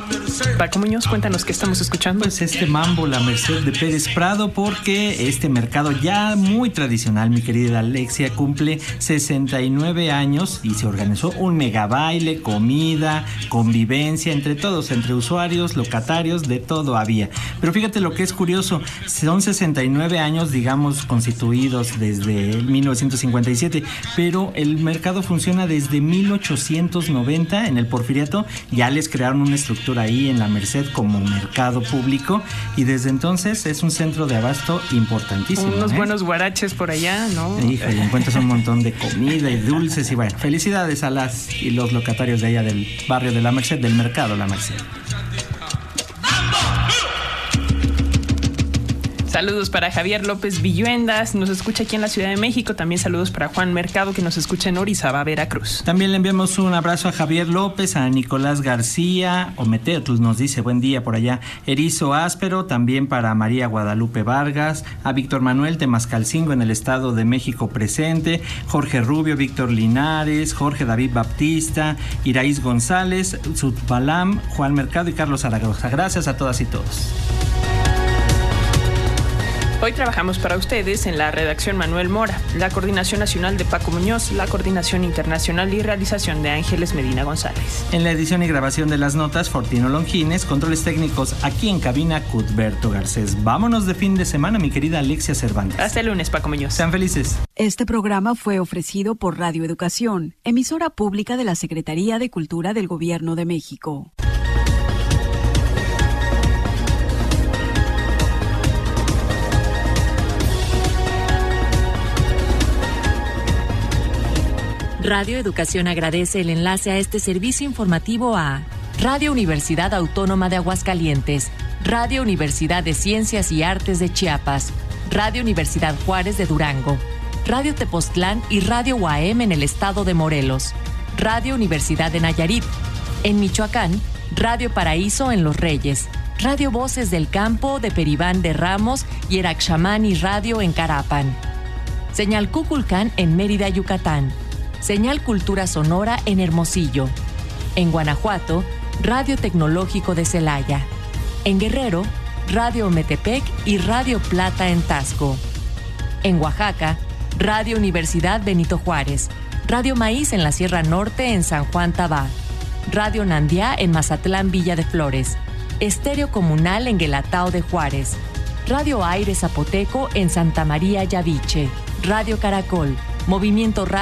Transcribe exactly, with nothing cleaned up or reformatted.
Paco Muñoz, cuéntanos qué estamos escuchando. Pues este mambo, La Merced de Pérez Prado, porque este mercado ya muy tradicional, mi querida Alexia, cumple sesenta y nueve años y se organizó un mega baile, comida, convivencia entre todos, entre usuarios, locatarios, de todo había. Pero fíjate lo que es curioso, son sesenta y nueve años, digamos, constituidos desde mil novecientos cincuenta y siete, pero el mercado funciona desde mil ochocientos noventa en el Porfiriato. Ya les crearon una estructura ahí en La Merced como mercado público y desde entonces es un centro de abasto importantísimo. Unos ¿eh? buenos guaraches por allá, ¿no? Híjole, encuentras un montón de comida y dulces y bueno, felicidades a las y los locatarios de allá del barrio de La Merced, del mercado La Merced. Saludos para Javier López Villuendas, nos escucha aquí en la Ciudad de México. También saludos para Juan Mercado, que nos escucha en Orizaba, Veracruz. También le enviamos un abrazo a Javier López, a Nicolás García, Ometeotl nos dice buen día por allá, Erizo Áspero, también para María Guadalupe Vargas, a Víctor Manuel Temascalcingo en el Estado de México presente, Jorge Rubio, Víctor Linares, Jorge David Baptista, Iraíz González, Zutbalam, Juan Mercado y Carlos Zaragoza. Gracias a todas y todos. Hoy trabajamos para ustedes en la redacción Manuel Mora, la coordinación nacional de Paco Muñoz, la coordinación internacional y realización de Ángeles Medina González. En la edición y grabación de las notas, Fortino Longines, controles técnicos aquí en cabina, Cuthberto Garcés. Vámonos de fin de semana, mi querida Alexia Cervantes. Hasta el lunes, Paco Muñoz. Sean felices. Este programa fue ofrecido por Radio Educación, emisora pública de la Secretaría de Cultura del Gobierno de México. Radio Educación agradece el enlace a este servicio informativo a Radio Universidad Autónoma de Aguascalientes, Radio Universidad de Ciencias y Artes de Chiapas, Radio Universidad Juárez de Durango, Radio Tepoztlán y Radio U A M en el estado de Morelos, Radio Universidad de Nayarit, en Michoacán, Radio Paraíso en Los Reyes, Radio Voces del Campo de Peribán de Ramos y Eraxamani Radio en Carapan, Señal Cuculcán en Mérida, Yucatán, Señal Cultura Sonora en Hermosillo. En Guanajuato, Radio Tecnológico de Celaya. En Guerrero, Radio Ometepec y Radio Plata en Tasco. En Oaxaca, Radio Universidad Benito Juárez. Radio Maíz en la Sierra Norte en San Juan Tabá. Radio Nandiá en Mazatlán Villa de Flores. Estéreo Comunal en Guelatao de Juárez. Radio Aire Zapoteco en Santa María Yaviche. Radio Caracol. Movimiento Radio